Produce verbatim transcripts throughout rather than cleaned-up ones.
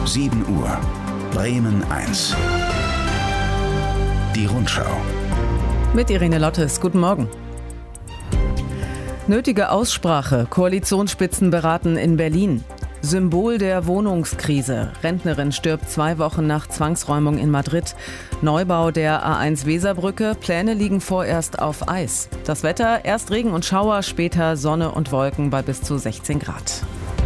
sieben Uhr. Bremen eins. Die Rundschau. Mit Irene Lottes. Guten Morgen. Nötige Aussprache. Koalitionsspitzen beraten in Berlin. Symbol der Wohnungskrise. Rentnerin stirbt zwei Wochen nach Zwangsräumung in Madrid. Neubau der A eins Weserbrücke. Pläne liegen vorerst auf Eis. Das Wetter: erst Regen und Schauer, später Sonne und Wolken bei bis zu sechzehn Grad.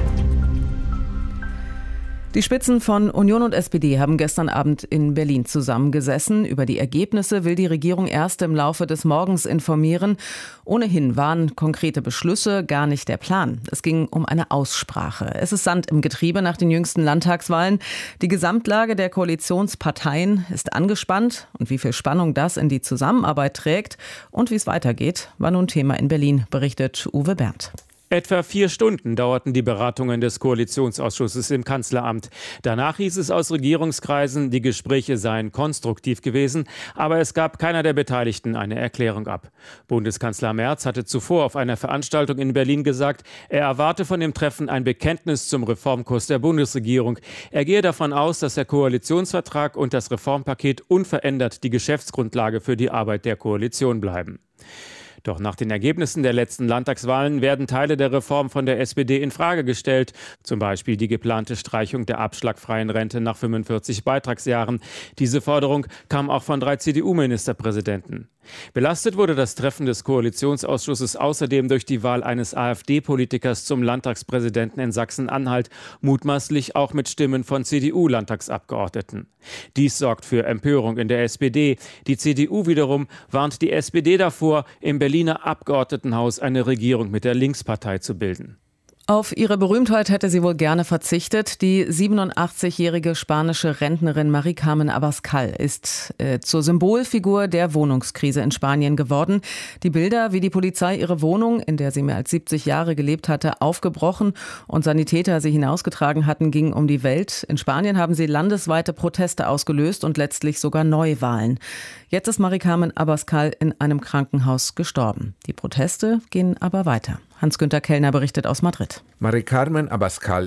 Die Spitzen von Union und S P D haben gestern Abend in Berlin zusammengesessen. Über die Ergebnisse will die Regierung erst im Laufe des Morgens informieren. Ohnehin waren konkrete Beschlüsse gar nicht der Plan. Es ging um eine Aussprache. Es ist Sand im Getriebe nach den jüngsten Landtagswahlen. Die Gesamtlage der Koalitionsparteien ist angespannt. Und wie viel Spannung das in die Zusammenarbeit trägt und wie es weitergeht, war nun Thema in Berlin, berichtet Uwe Berndt. Etwa vier Stunden dauerten die Beratungen des Koalitionsausschusses im Kanzleramt. Danach hieß es aus Regierungskreisen, die Gespräche seien konstruktiv gewesen, aber es gab keiner der Beteiligten eine Erklärung ab. Bundeskanzler Merz hatte zuvor auf einer Veranstaltung in Berlin gesagt, er erwarte von dem Treffen ein Bekenntnis zum Reformkurs der Bundesregierung. Er gehe davon aus, dass der Koalitionsvertrag und das Reformpaket unverändert die Geschäftsgrundlage für die Arbeit der Koalition bleiben. Doch nach den Ergebnissen der letzten Landtagswahlen werden Teile der Reform von der S P D in Frage gestellt. Zum Beispiel die geplante Streichung der abschlagfreien Rente nach fünfundvierzig Beitragsjahren. Diese Forderung kam auch von drei C D U-Ministerpräsidenten. Belastet wurde das Treffen des Koalitionsausschusses außerdem durch die Wahl eines AfD-Politikers zum Landtagspräsidenten in Sachsen-Anhalt, mutmaßlich auch mit Stimmen von C D U-Landtagsabgeordneten. Dies sorgt für Empörung in der S P D. Die C D U wiederum warnt die S P D davor, im Berliner Abgeordnetenhaus eine Regierung mit der Linkspartei zu bilden. Auf ihre Berühmtheit hätte sie wohl gerne verzichtet. Die siebenundachtzigjährige spanische Rentnerin Mari Carmen Abascal ist äh, zur Symbolfigur der Wohnungskrise in Spanien geworden. Die Bilder, wie die Polizei ihre Wohnung, in der sie mehr als siebzig Jahre gelebt hatte, aufgebrochen und Sanitäter sie hinausgetragen hatten, gingen um die Welt. In Spanien haben sie landesweite Proteste ausgelöst und letztlich sogar Neuwahlen. Jetzt ist Mari Carmen Abascal in einem Krankenhaus gestorben. Die Proteste gehen aber weiter. Hans-Günther Kellner berichtet aus Madrid. Mari Carmen Abascal